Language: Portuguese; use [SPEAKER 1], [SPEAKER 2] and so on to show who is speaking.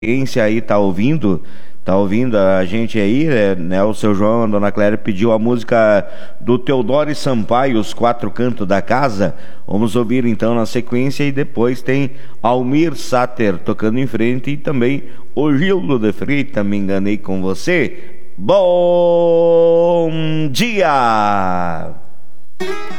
[SPEAKER 1] audiência aí tá ouvindo a gente aí, né? O seu João, a dona Clélia pediu a música do Teodoro Sampaio, Os Quatro Cantos da Casa. Vamos ouvir então na sequência e depois tem Almir Sater tocando em frente e também o Gildo de Freitas, Me Enganei com Você. Bom dia!